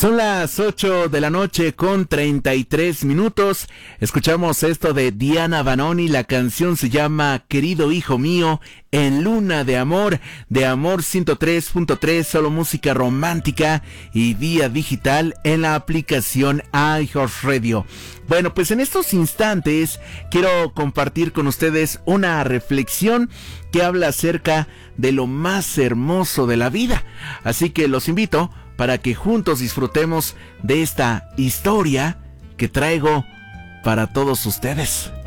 Son las 8 de la noche con 33 minutos. Escuchamos esto de Diana Vanoni. La canción se llama Querido Hijo Mío, en Luna de Amor 103.3, solo música romántica y vía digital en la aplicación iHeartRadio. Bueno, pues en estos instantes quiero compartir con ustedes una reflexión que habla acerca de lo más hermoso de la vida. Así que los invito para que juntos disfrutemos de esta historia que traigo para todos ustedes.